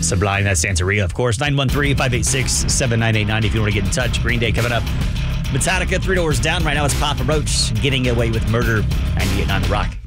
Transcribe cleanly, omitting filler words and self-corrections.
Sublime, that's Santeria, of course. 913-586-7989 if you want to get in touch. Green Day coming up. Metallica, 3 Doors Down. Right now it's Papa Roach getting away with murder. 98.9 The Rock.